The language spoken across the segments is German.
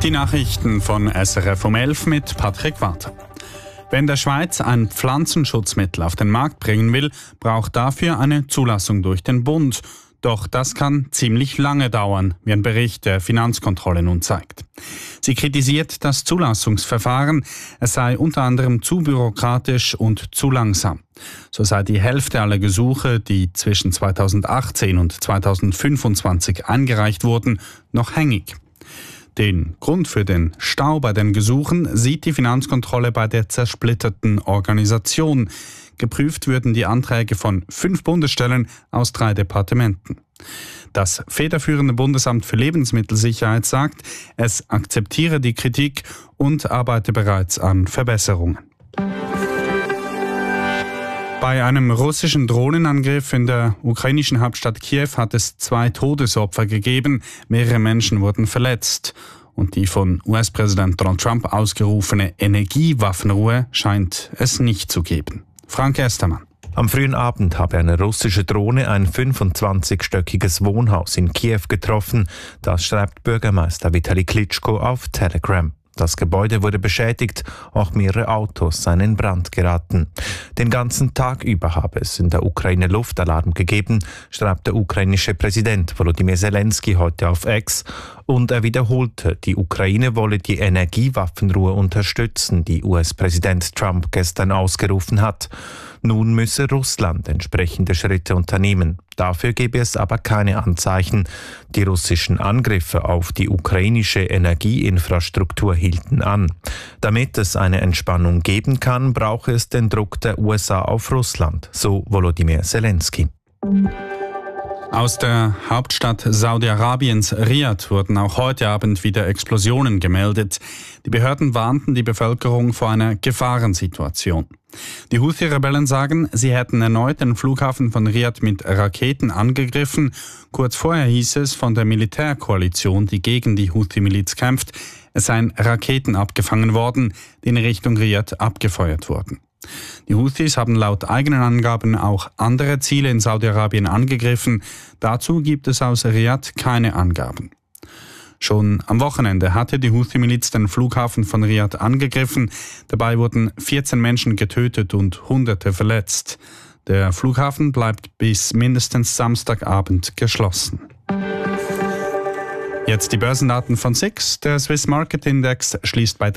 Die Nachrichten von SRF um 11 mit Patrick Walter. Wenn der Schweiz ein Pflanzenschutzmittel auf den Markt bringen will, braucht dafür eine Zulassung durch den Bund. Doch das kann ziemlich lange dauern, wie ein Bericht der Finanzkontrolle nun zeigt. Sie kritisiert das Zulassungsverfahren. Es sei unter anderem zu bürokratisch und zu langsam. So sei die Hälfte aller Gesuche, die zwischen 2018 und 2025 eingereicht wurden, noch hängig. Den Grund für den Stau bei den Gesuchen sieht die Finanzkontrolle bei der zersplitterten Organisation. Geprüft würden die Anträge von 5 Bundesstellen aus 3 Departementen. Das federführende Bundesamt für Lebensmittelsicherheit sagt, es akzeptiere die Kritik und arbeite bereits an Verbesserungen. Bei einem russischen Drohnenangriff in der ukrainischen Hauptstadt Kiew hat es 2 Todesopfer gegeben, mehrere Menschen wurden verletzt. Und die von US-Präsident Donald Trump ausgerufene Energiewaffenruhe scheint es nicht zu geben. Frank Estermann. Am frühen Abend habe eine russische Drohne ein 25-stöckiges Wohnhaus in Kiew getroffen. Das schreibt Bürgermeister Vitali Klitschko auf Telegram. Das Gebäude wurde beschädigt, auch mehrere Autos seien in Brand geraten. Den ganzen Tag über habe es in der Ukraine Luftalarm gegeben, schreibt der ukrainische Präsident Volodymyr Zelensky heute auf X. Und er wiederholte, die Ukraine wolle die Energiewaffenruhe unterstützen, die US-Präsident Trump gestern ausgerufen hat. Nun müsse Russland entsprechende Schritte unternehmen. Dafür gebe es aber keine Anzeichen. Die russischen Angriffe auf die ukrainische Energieinfrastruktur hielten an. Damit es eine Entspannung geben kann, brauche es den Druck der USA auf Russland, so Volodymyr Zelensky. Aus der Hauptstadt Saudi-Arabiens Riad wurden auch heute Abend wieder Explosionen gemeldet. Die Behörden warnten die Bevölkerung vor einer Gefahrensituation. Die Houthi-Rebellen sagen, sie hätten erneut den Flughafen von Riad mit Raketen angegriffen. Kurz vorher hieß es von der Militärkoalition, die gegen die Houthi-Miliz kämpft, es seien Raketen abgefangen worden, die in Richtung Riad abgefeuert wurden. Die Houthis haben laut eigenen Angaben auch andere Ziele in Saudi-Arabien angegriffen. Dazu gibt es aus Riad keine Angaben. Schon am Wochenende hatte die Houthi-Miliz den Flughafen von Riad angegriffen. Dabei wurden 14 Menschen getötet und Hunderte verletzt. Der Flughafen bleibt bis mindestens Samstagabend geschlossen. Jetzt die Börsendaten von SIX. Der Swiss Market Index schließt bei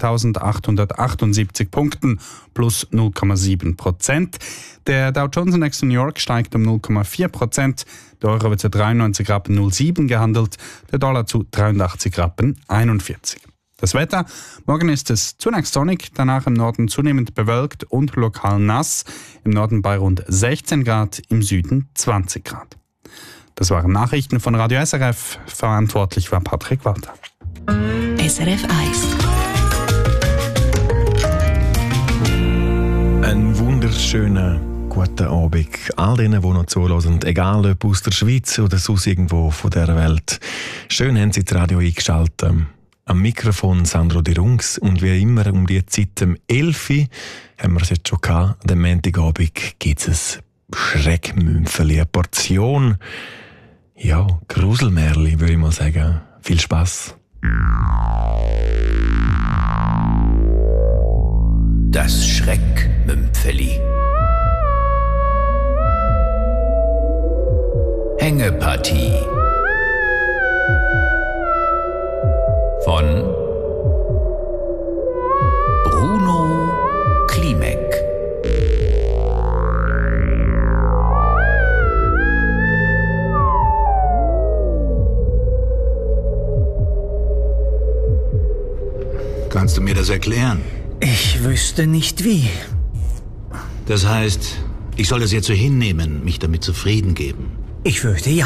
13.878 Punkten plus 0,7%. Der Dow Jones Index in New York steigt um 0,4%. Der Euro wird zu 93,07 Rappen gehandelt, der Dollar zu 83,41 Rappen. Das Wetter: Morgen ist es zunächst sonnig, danach im Norden zunehmend bewölkt und lokal nass. Im Norden bei rund 16 Grad, im Süden 20 Grad. Das waren Nachrichten von Radio SRF. Verantwortlich war Patrick Walter. SRF 1. Einen wunderschönen guten Abend all denen, die noch zuhören, egal ob aus der Schweiz oder sonst irgendwo von dieser Welt. Schön haben Sie das Radio eingeschaltet. Am Mikrofon Sandro Di Rungs und wie immer um die Zeit um 11 Uhr haben wir es jetzt schon gehabt. Am Montagabend gibt es ein Schreckmümpfeli, eine Portion, ja, Gruselmärli, würde ich mal sagen. Viel Spass. Das Schreckmümpfeli. Hängepartie von Bruno Klimek. Kannst du mir das erklären? Ich wüsste nicht wie. Das heißt, ich soll das jetzt so hinnehmen, mich damit zufrieden geben? Ich fürchte ja.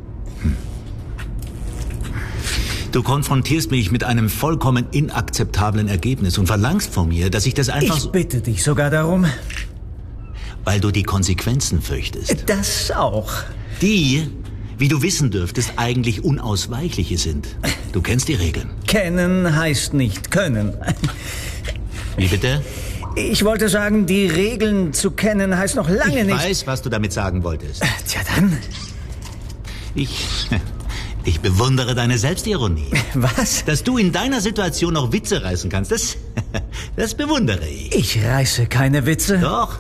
Du konfrontierst mich mit einem vollkommen inakzeptablen Ergebnis und verlangst von mir, dass ich das einfach... Ich bitte dich sogar darum. Weil du die Konsequenzen fürchtest. Das auch. Die, wie du wissen dürftest, eigentlich unausweichliche sind. Du kennst die Regeln. Kennen heißt nicht können. Wie bitte? Ich wollte sagen, die Regeln zu kennen heißt noch lange nicht... Ich weiß, was du damit sagen wolltest. Tja dann. Ich bewundere deine Selbstironie. Was? Dass du in deiner Situation noch Witze reißen kannst, das bewundere ich. Ich reiße keine Witze. Doch.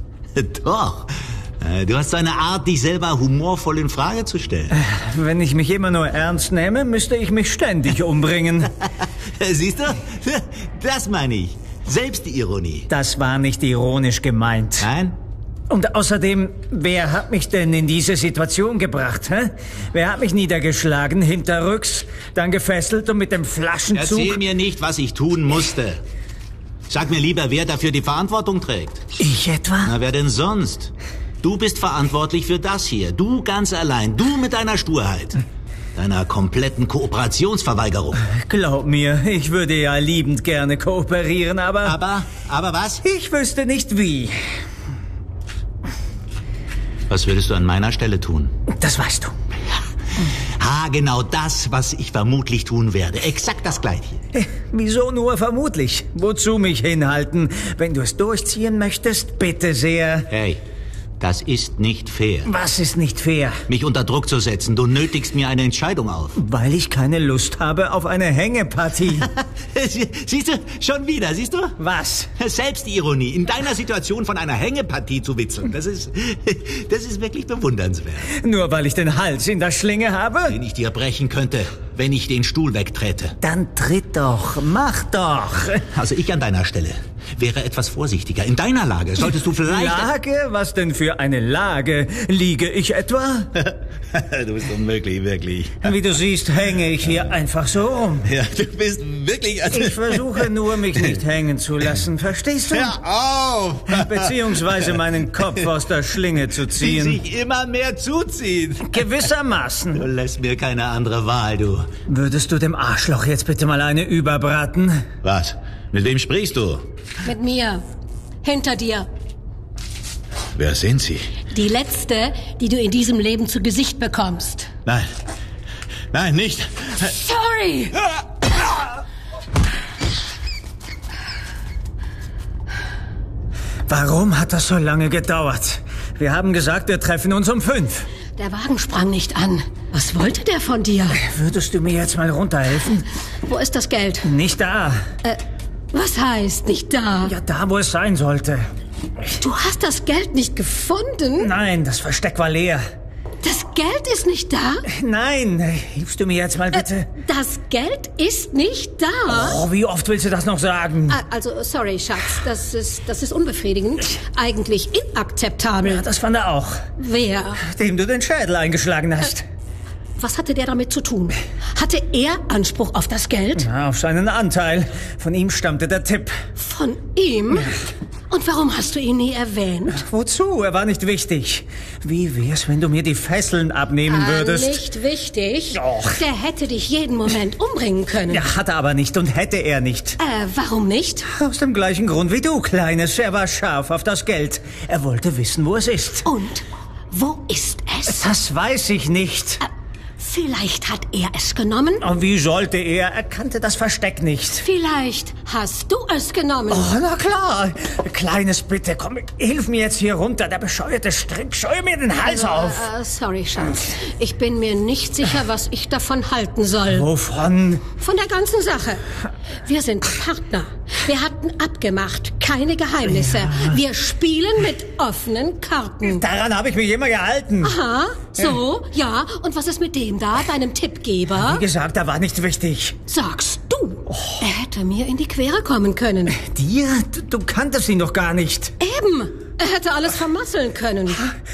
Du hast so eine Art, dich selber humorvoll in Frage zu stellen. Wenn ich mich immer nur ernst nehme, müsste ich mich ständig umbringen. Siehst du? Das meine ich. Selbstironie. Das war nicht ironisch gemeint. Nein? Und außerdem, wer hat mich denn in diese Situation gebracht? Hä? Wer hat mich niedergeschlagen, hinterrücks, dann gefesselt und mit dem Flaschenzug... Erzähl mir nicht, was ich tun musste. Sag mir lieber, wer dafür die Verantwortung trägt. Ich etwa? Na, wer denn sonst? Du bist verantwortlich für das hier. Du ganz allein. Du mit deiner Sturheit. Deiner kompletten Kooperationsverweigerung. Glaub mir, ich würde ja liebend gerne kooperieren, aber... Aber was? Ich wüsste nicht wie. Was würdest du an meiner Stelle tun? Das weißt du. Genau das, was ich vermutlich tun werde. Exakt das Gleiche. Wieso nur vermutlich? Wozu mich hinhalten? Wenn du es durchziehen möchtest, bitte sehr. Hey, das ist nicht fair. Was ist nicht fair? Mich unter Druck zu setzen. Du nötigst mir eine Entscheidung auf. Weil ich keine Lust habe auf eine Hängepartie. Siehst du, schon wieder, siehst du? Was? Selbstironie. In deiner Situation von einer Hängepartie zu witzeln. Das ist wirklich bewundernswert. Nur weil ich den Hals in der Schlinge habe? Den ich dir brechen könnte, wenn ich den Stuhl wegtrete. Dann tritt doch, mach doch. Also ich an deiner Stelle wäre etwas vorsichtiger. In deiner Lage solltest du vielleicht... Lage? Was denn für eine Lage? Liege ich etwa? Du bist unmöglich, wirklich. Wie du siehst, hänge ich hier einfach so rum. Ja, du bist wirklich... Ich versuche nur, mich nicht hängen zu lassen, verstehst du? Hör auf! Beziehungsweise meinen Kopf aus der Schlinge zu Die ziehen. sich immer mehr zuzieht. Gewissermaßen. Du lässt mir keine andere Wahl, du. Würdest du dem Arschloch jetzt bitte mal eine überbraten? Was? Mit wem sprichst du? Mit mir. Hinter dir. Wer sind Sie? Die letzte, die du in diesem Leben zu Gesicht bekommst. Nein. Nein, nicht. Sorry! Warum hat das so lange gedauert? Wir haben gesagt, wir treffen uns um 5. Der Wagen sprang nicht an. Was wollte der von dir? Würdest du mir jetzt mal runterhelfen? Wo ist das Geld? Nicht da. Was heißt nicht da? Ja, da, wo es sein sollte. Du hast das Geld nicht gefunden? Nein, das Versteck war leer. Das Geld ist nicht da? Nein, hilfst du mir jetzt mal bitte? Das Geld ist nicht da? Oh, wie oft willst du das noch sagen? Also, sorry, Schatz, das ist unbefriedigend. Eigentlich inakzeptabel. Ja, das fand er auch. Wer? Dem du den Schädel eingeschlagen hast. Was hatte der damit zu tun? Hatte er Anspruch auf das Geld? Ja, auf seinen Anteil. Von ihm stammte der Tipp. Von ihm? Und warum hast du ihn nie erwähnt? Wozu? Er war nicht wichtig. Wie wär's, wenn du mir die Fesseln abnehmen würdest? Nicht wichtig. Och. Der hätte dich jeden Moment umbringen können. Ja, hat er aber nicht und hätte er nicht. Warum nicht? Aus dem gleichen Grund wie du, Kleines. Er war scharf auf das Geld. Er wollte wissen, wo es ist. Und wo ist es? Das weiß ich nicht. Vielleicht hat er es genommen. Und wie sollte er? Er kannte das Versteck nicht. Vielleicht hast du es genommen. Oh, na klar. Kleines, bitte, komm, hilf mir jetzt hier runter. Der bescheuerte Strick scheue mir den Hals auf. Sorry, Schatz. Ich bin mir nicht sicher, was ich davon halten soll. Wovon? Von der ganzen Sache. Wir sind Partner. Wir hatten abgemacht, keine Geheimnisse. Ja. Wir spielen mit offenen Karten. Daran habe ich mich immer gehalten. Aha, so, ja. Und was ist mit dem da, deinem Tippgeber? Wie gesagt, er war nicht wichtig. Sagst du? Oh. Er hätte mir in die Quere kommen können. Dir? Du kanntest ihn doch gar nicht. Eben. Er hätte alles vermasseln können.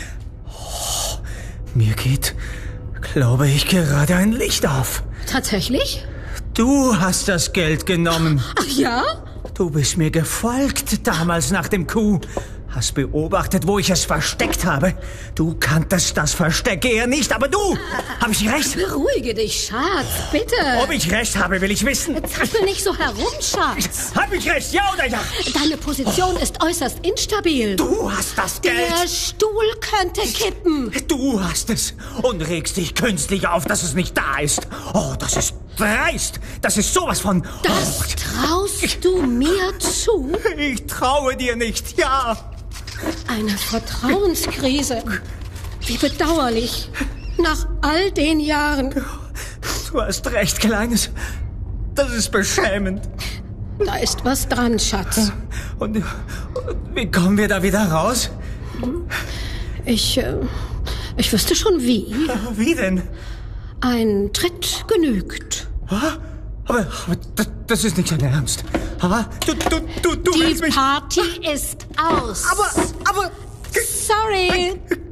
Oh, mir geht, glaube ich, gerade ein Licht auf. Tatsächlich? Du hast das Geld genommen. Ach ja? Du bist mir gefolgt damals nach dem Coup. Hast beobachtet, wo ich es versteckt habe. Du kanntest das Versteck eher nicht, aber du! Hab ich recht? Beruhige dich, Schatz, bitte. Ob ich recht habe, will ich wissen. Zappel nicht so herum, Schatz. Hab ich recht, ja oder ja? Deine Position ist äußerst instabil. Du hast das Geld. Der Stuhl könnte kippen. Du hast es und regst dich künstlich auf, dass es nicht da ist. Oh, das ist dreist. Das ist sowas von... Das traust du mir zu? Ich traue dir nicht, ja. Eine Vertrauenskrise. Wie bedauerlich. Nach all den Jahren. Du hast recht, Kleines. Das ist beschämend. Da ist was dran, Schatz. Und wie kommen wir da wieder raus? Ich wüsste schon wie. Wie denn? Ein Tritt genügt. Aber das ist nicht dein Ernst. Du Die willst mich... Party ist aus. Aber... Sorry.